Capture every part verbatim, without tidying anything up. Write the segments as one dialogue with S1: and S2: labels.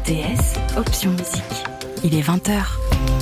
S1: T S, option musique. Il est vingt heures.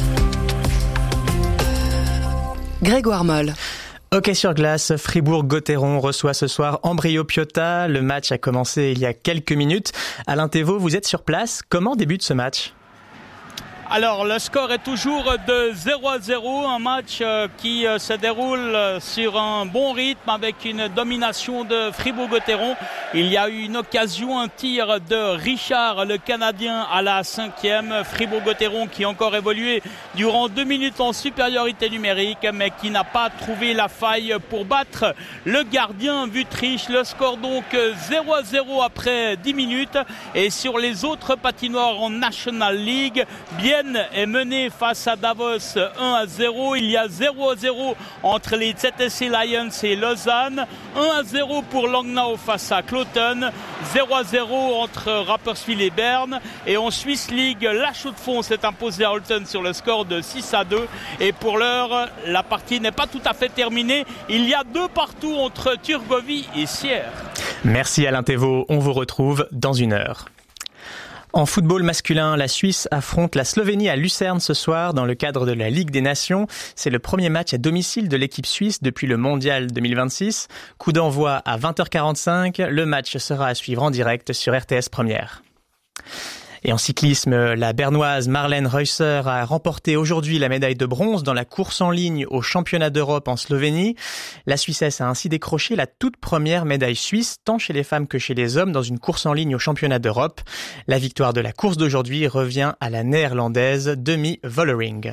S1: Grégoire Moll.
S2: Hockey sur glace, Fribourg-Gotteron reçoit ce soir Ambrio-Piotta. Le match a commencé il y a quelques minutes. Alain Thévault, vous êtes sur place. Comment débute ce match ?
S3: Alors, le score est toujours de zéro à zéro, un match qui se déroule sur un bon rythme avec une domination de Fribourg-Gotteron. Il y a eu une occasion, un tir de Richard, le Canadien, à la cinquième. Fribourg-Gotteron qui a encore évolué durant deux minutes en supériorité numérique, mais qui n'a pas trouvé la faille pour battre le gardien Wüttrich. Le score donc zéro à zéro après dix minutes. Et sur les autres patinoires en National League, bien est mené face à Davos un à zéro. Il y a zéro à zéro entre les Z S C Lions et Lausanne. un à zéro pour Langnau face à Cloton. zéro à zéro entre Rapperswil et Berne. Et en Swiss League, la Chaux-de-Fonds s'est imposée à Holton sur le score de six à deux. Et pour l'heure, la partie n'est pas tout à fait terminée. Il y a deux partout entre Turgovie et Sierre.
S2: Merci Alain Thévault. On vous retrouve dans une heure. En football masculin, la Suisse affronte la Slovénie à Lucerne ce soir dans le cadre de la Ligue des Nations. C'est le premier match à domicile de l'équipe suisse depuis le Mondial deux mille vingt-six. Coup d'envoi à vingt heures quarante-cinq. Le match sera à suivre en direct sur R T S Première. Et en cyclisme, la bernoise Marlène Reusser a remporté aujourd'hui la médaille de bronze dans la course en ligne au championnat d'Europe en Slovénie. La Suissesse a ainsi décroché la toute première médaille suisse, tant chez les femmes que chez les hommes, dans une course en ligne au championnat d'Europe. La victoire de la course d'aujourd'hui revient à la néerlandaise Demi Vollering.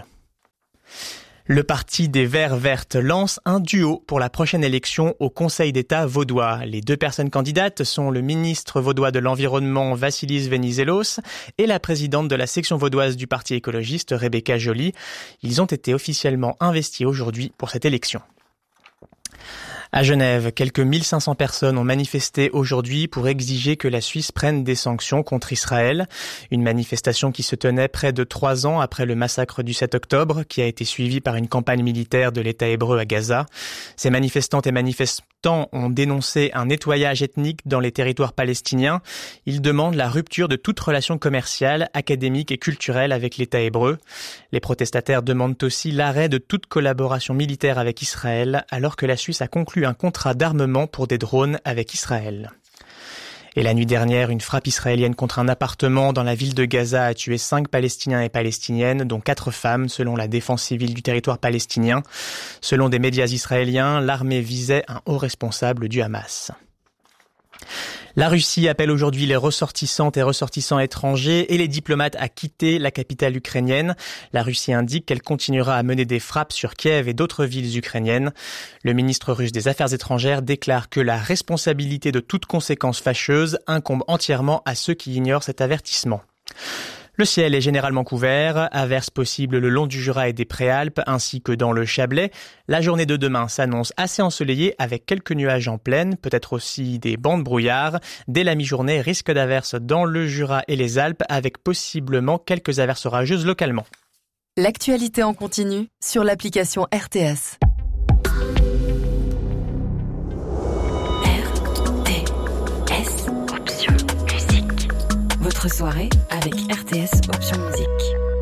S2: Le parti des Verts Vertes lance un duo pour la prochaine élection au Conseil d'État vaudois. Les deux personnes candidates sont le ministre vaudois de l'Environnement Vassilis Venizelos et la présidente de la section vaudoise du Parti écologiste Rebecca Joly. Ils ont été officiellement investis aujourd'hui pour cette élection. À Genève, quelques mille cinq cents personnes ont manifesté aujourd'hui pour exiger que la Suisse prenne des sanctions contre Israël. Une manifestation qui se tenait près de trois ans après le massacre du sept octobre, qui a été suivi par une campagne militaire de l'État hébreu à Gaza. Ces manifestantes et manifestants ont dénoncé un nettoyage ethnique dans les territoires palestiniens. Ils demandent la rupture de toute relation commerciale, académique et culturelle avec l'État hébreu. Les protestataires demandent aussi l'arrêt de toute collaboration militaire avec Israël, alors que la Suisse a conclu un contrat d'armement pour des drones avec Israël. Et la nuit dernière, une frappe israélienne contre un appartement dans la ville de Gaza a tué cinq Palestiniens et Palestiniennes, dont quatre femmes, selon la défense civile du territoire palestinien. Selon des médias israéliens, l'armée visait un haut responsable du Hamas. La Russie appelle aujourd'hui les ressortissantes et ressortissants étrangers et les diplomates à quitter la capitale ukrainienne. La Russie indique qu'elle continuera à mener des frappes sur Kiev et d'autres villes ukrainiennes. Le ministre russe des Affaires étrangères déclare que la responsabilité de toute conséquence fâcheuse incombe entièrement à ceux qui ignorent cet avertissement. Le ciel est généralement couvert, averses possibles le long du Jura et des Préalpes ainsi que dans le Chablais. La journée de demain s'annonce assez ensoleillée avec quelques nuages en plaine, peut-être aussi des bancs de brouillard. Dès la mi-journée, risque d'averses dans le Jura et les Alpes avec possiblement quelques averses orageuses localement.
S1: L'actualité en continu sur l'application R T S. R T S, option musique. Votre soirée avec R T S Option Musique.